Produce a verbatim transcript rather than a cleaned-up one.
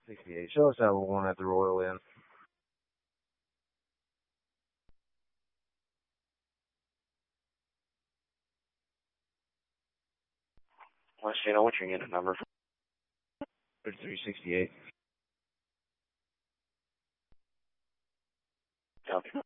sixty-eight. Show us that one at the Royal Inn. West Channel, what's your unit number? thirty-three sixty-eight. Copy.